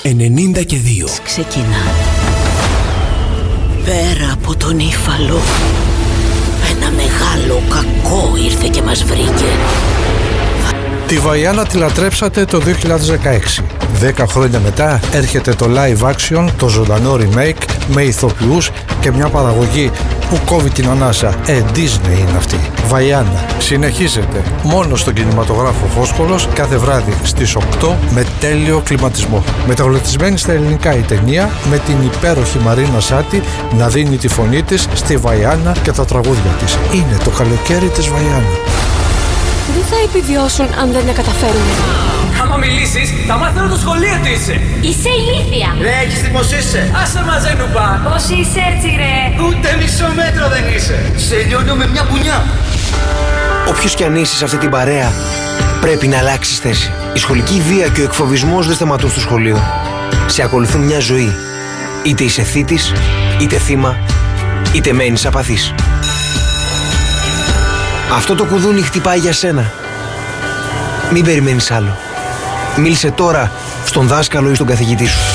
92. Ξεκινά. Πέρα από τον Ήφαλο, ένα μεγάλο κακό ήρθε και μας βρήκε. Τη Βαϊάννα τη λατρέψατε το 2016. 10 χρόνια μετά έρχεται το live action, το ζωντανό remake με ηθοποιούς και μια παραγωγή που κόβει την ανάσα. Disney είναι αυτή. Βαϊάννα συνεχίζεται μόνο στον κινηματογράφο Φόσκολος κάθε βράδυ στις 8 με τέλειο κλιματισμό. Μεταγλωτισμένη στα ελληνικά η ταινία με την υπέροχη Μαρίνα Σάτι να δίνει τη φωνή της στη Βαϊάννα και τα τραγούδια της. Είναι το καλοκαίρι της Βαϊάννα. Δεν θα επιβιώσουν αν δεν τα καταφέρουν. Άμα μιλήσεις, θα μάθω το σχολείο τι είσαι. Είσαι ηλίθια. Ρε, έχεις τι πως είσαι. Άσε μαζέ νουπά. Πώς είσαι έτσι ρε. Ούτε μισό μέτρο δεν είσαι. Σε λιώνω με μια πουνιά. Όποιος κι αν είσαι σε αυτή την παρέα, πρέπει να αλλάξεις θέση. Η σχολική βία και ο εκφοβισμός δεν σταματούν στο σχολείο. Σε ακολουθούν μια ζωή. Είτε είσαι θήτης, είτε θύμα, είτε μένεις απαθής. Αυτό το κουδούνι χτυπάει για σένα. Μην περιμένεις άλλο. Μίλησε τώρα στον δάσκαλο ή στον καθηγητή σου.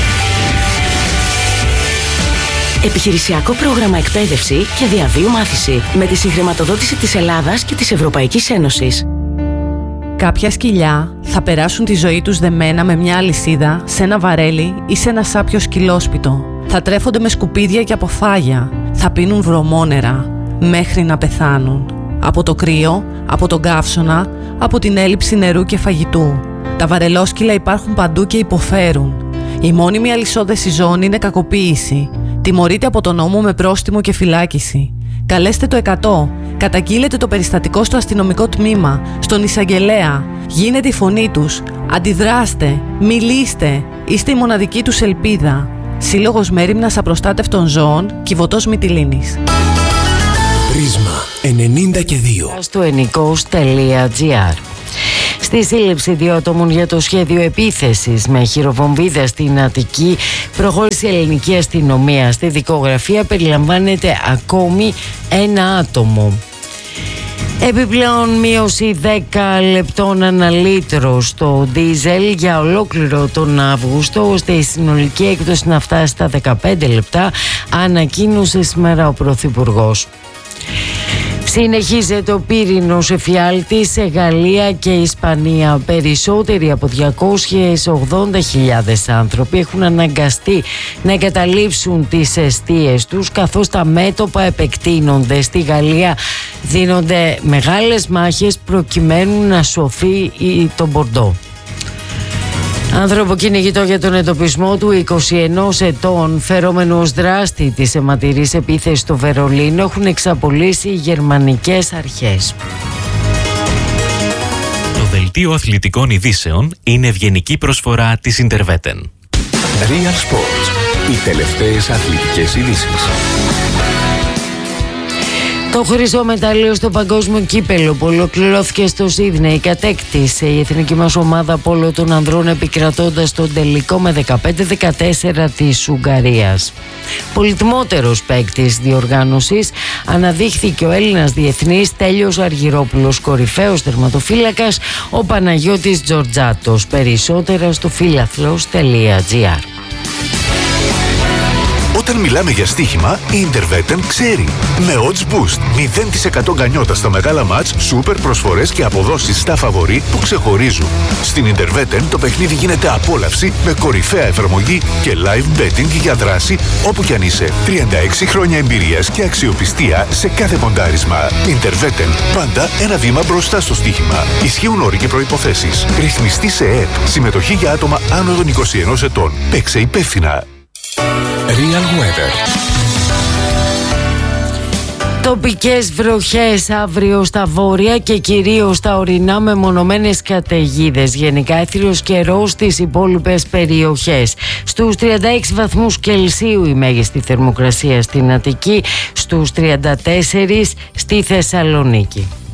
Επιχειρησιακό πρόγραμμα εκπαίδευση και διαβίου μάθηση με τη συγχρηματοδότηση της Ελλάδας και της Ευρωπαϊκής Ένωσης. Κάποια σκυλιά θα περάσουν τη ζωή τους δεμένα με μια αλυσίδα σε ένα βαρέλι ή σε ένα σάπιο σκυλόσπιτο. Θα τρέφονται με σκουπίδια και αποφάγια. Θα πίνουν βρωμόνερα μέχρι να πεθάνουν. Από το κρύο, από τον καύσωνα, από την έλλειψη νερού και φαγητού. Τα βαρελόσκυλα υπάρχουν παντού και υποφέρουν. Η μόνιμη αλυσόδεση ζώων είναι κακοποίηση. Τιμωρείται από τον νόμο με πρόστιμο και φυλάκιση. Καλέστε το 100. Καταγγείλετε το περιστατικό στο αστυνομικό τμήμα, στον εισαγγελέα. Γίνετε η φωνή τους. Αντιδράστε. Μιλήστε. Είστε η μοναδική τους ελπίδα. Σύλλογος Μέριμνας Απροστάτευτων Ζώων, Κιβωτός Μυτιλήνης. Πρίσμα 92. Στο ενικός.gr. Στη σύλληψη 2 ατόμων για το σχέδιο επίθεσης με χειροβομβίδα στην Αττική προχώρησε η ελληνική αστυνομία. Στη δικογραφία περιλαμβάνεται ακόμη ένα άτομο. Επιπλέον μείωση 10 λεπτών ανά λίτρο στο ντίζελ για ολόκληρο τον Αύγουστο, ώστε η συνολική έκπτωση να φτάσει στα 15 λεπτά, ανακοίνωσε σήμερα ο Πρωθυπουργός. Συνεχίζεται ο πύρινος εφιάλτης σε Γαλλία και Ισπανία. Περισσότεροι από 280.000 άνθρωποι έχουν αναγκαστεί να εγκαταλείψουν τις εστίες τους, καθώς τα μέτωπα επεκτείνονται. Στη Γαλλία δίνονται μεγάλες μάχες προκειμένου να σωθεί το Μπορντό. Άνθρωπο κυνηγητό για τον εντοπισμό του 21 ετών, φερόμενο ως δράστη της αιματηρής επίθεσης στο Βερολίνο, έχουν εξαπολύσει οι γερμανικές αρχές. Το δελτίο αθλητικών ειδήσεων είναι ευγενική προσφορά της Interveten. Real Sports. Οι τελευταίες αθλητικές ειδήσεις. Το χρυσό μετάλλιο στο παγκόσμιο κύπελλο που ολοκληρώθηκε στο Σίδνεϊ κατέκτησε η εθνική μας ομάδα πόλο των ανδρών, επικρατώντας τον τελικό με 15-14 της Ουγγαρίας. Πολυτιμότερος παίκτης διοργάνωσης αναδείχθηκε ο Έλληνας διεθνής Τέλειος Αργυρόπουλος, κορυφαίος τερματοφύλακας ο Παναγιώτης Τζορτζάτος. Περισσότερα στο φίλαθλος.gr. Όταν μιλάμε για στοίχημα, η Interveten ξέρει. Με odds boost, 0% γκανιότα στα μεγάλα μάτς, σούπερ προσφορές και αποδόσεις στα φαβορί που ξεχωρίζουν. Στην Interveten το παιχνίδι γίνεται απόλαυση με κορυφαία εφαρμογή και live betting για δράση όπου κι αν είσαι. 36 χρόνια εμπειρίας και αξιοπιστία σε κάθε ποντάρισμα. Interveten, πάντα ένα βήμα μπροστά στο στοίχημα. Ισχύουν όροι και προϋποθέσεις. Ρυθμιστή σε ΕΕΠ. Συμμετοχή για άτομα άνω των 21 ετών. Παίξε υπεύθυνα. Real Weather. Τοπικές βροχές αύριο στα βόρεια και κυρίως στα ορεινά με μονομένες καταιγίδες. Γενικά έθριος καιρός στις υπόλοιπες περιοχές. Στους 36 βαθμούς Κελσίου η μέγιστη θερμοκρασία στην Αττική, στους 34 στη Θεσσαλονίκη.